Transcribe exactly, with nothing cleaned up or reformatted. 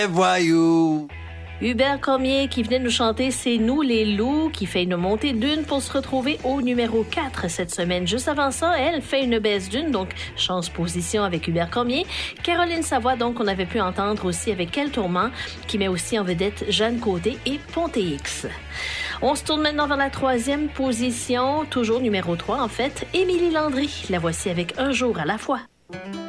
Voyou. Hubert Cormier qui venait nous chanter C'est nous les loups, qui fait une montée d'une pour se retrouver au numéro quatre cette semaine. Juste avant ça, elle fait une baisse d'une, donc change position avec Hubert Cormier. Caroline Savoie, donc, on avait pu entendre aussi avec Quel Tourment, qui met aussi en vedette Jeanne Côté et Ponté X. On se tourne maintenant vers la troisième position, toujours numéro trois en fait, Émilie Landry. La voici avec Un jour à la fois.